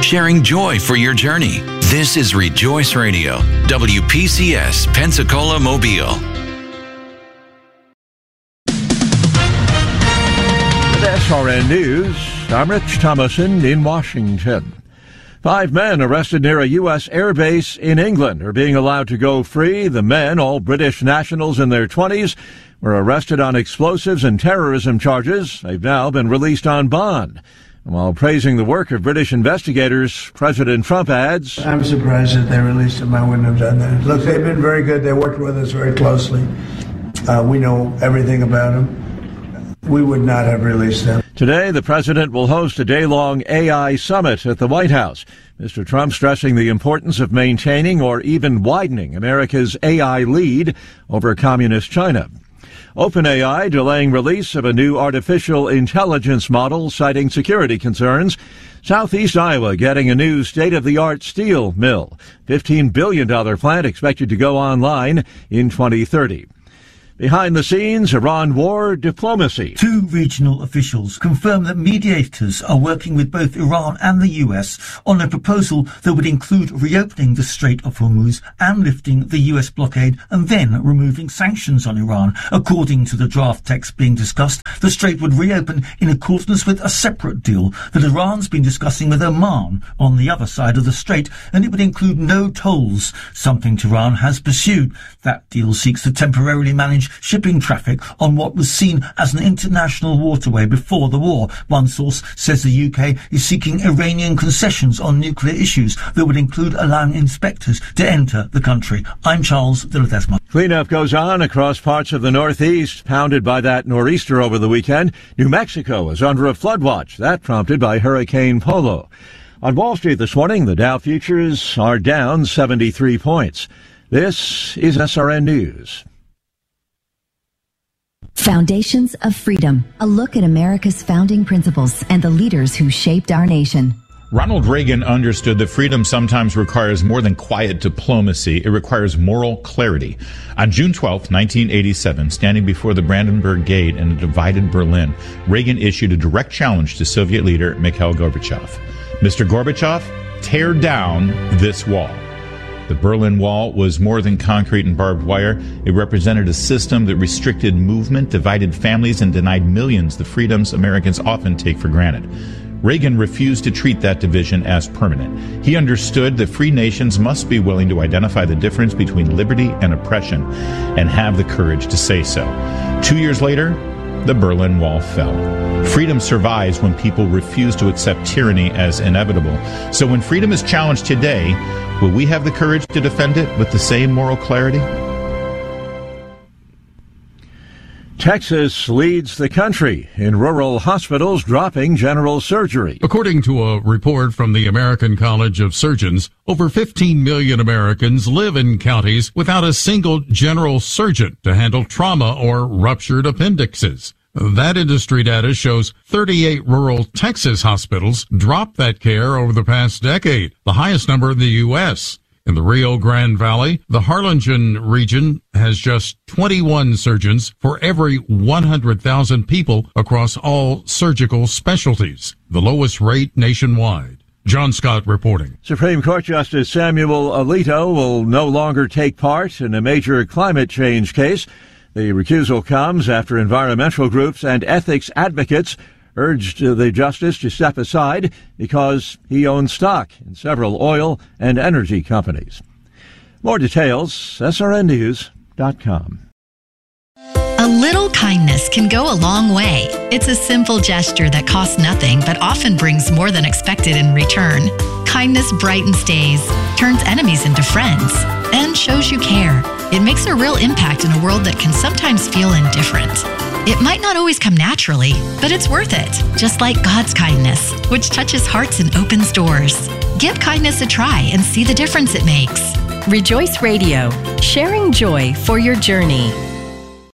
sharing joy for your journey. This is Rejoice Radio, WPCS, Pensacola, Mobile. With SRN News, I'm Rich Thomason in Washington. 5 men arrested near a U.S. airbase in England are being allowed to go free. The men, all British nationals in their 20s, were arrested on explosives and terrorism charges. They've now been released on bond. While praising the work of British investigators, President Trump adds, I'm surprised that they released them. I wouldn't have done that. Look, they've been very good. They worked with us very closely. We know everything about them. We would not have released them. Today, the president will host a day-long AI summit at the White House. Mr. Trump stressing the importance of maintaining or even widening America's AI lead over communist China. OpenAI delaying release of a new artificial intelligence model, citing security concerns. Southeast Iowa getting a new state-of-the-art steel mill. $15 billion plant expected to go online in 2030. Behind the scenes, Iran war diplomacy. 2 regional officials confirm that mediators are working with both Iran and the US on a proposal that would include reopening the Strait of Hormuz and lifting the US blockade and then removing sanctions on Iran. According to the draft text being discussed, the strait would reopen in accordance with a separate deal that Iran's been discussing with Oman on the other side of the strait, and it would include no tolls, something Tehran has pursued. That deal seeks to temporarily manage shipping traffic on what was seen as an international waterway before the war. One source says the UK is seeking Iranian concessions on nuclear issues that would include allowing inspectors to enter the country. I'm Charles de Ledesma. Cleanup goes on across parts of the Northeast, pounded by that nor'easter over the weekend. New Mexico is under a flood watch, that prompted by Hurricane Polo. On Wall Street this morning, the Dow futures are down 73 points. This is SRN News. Foundations of Freedom, a look at America's founding principles and the leaders who shaped our nation. Ronald Reagan understood that freedom sometimes requires more than quiet diplomacy. It requires moral clarity. On June 12, 1987, standing before the Brandenburg Gate in a divided Berlin, Reagan issued a direct challenge to Soviet leader Mikhail Gorbachev. Mr. Gorbachev, tear down this wall. The Berlin Wall was more than concrete and barbed wire. It represented a system that restricted movement, divided families, and denied millions the freedoms Americans often take for granted. Reagan refused to treat that division as permanent. He understood that free nations must be willing to identify the difference between liberty and oppression and have the courage to say so. 2 years later, the Berlin Wall fell. Freedom survives when people refuse to accept tyranny as inevitable. So when freedom is challenged today, will we have the courage to defend it with the same moral clarity? Texas leads the country in rural hospitals dropping general surgery. According to a report from the American College of Surgeons, over 15 million Americans live in counties without a single general surgeon to handle trauma or ruptured appendixes. That industry data shows 38 rural Texas hospitals dropped that care over the past decade, the highest number in the U.S. In the Rio Grande Valley, the Harlingen region has just 21 surgeons for every 100,000 people across all surgical specialties, the lowest rate nationwide. John Scott reporting. Supreme Court Justice Samuel Alito will no longer take part in a major climate change case. The recusal comes after environmental groups and ethics advocates urged the justice to step aside because he owns stock in several oil and energy companies. More details, srnnews.com. A little kindness can go a long way. It's a simple gesture that costs nothing but often brings more than expected in return. Kindness brightens days, turns enemies into friends, and shows you care. It makes a real impact in a world that can sometimes feel indifferent. It might not always come naturally, but it's worth it. Just like God's kindness, which touches hearts and opens doors. Give kindness a try and see the difference it makes. Rejoice Radio, sharing joy for your journey.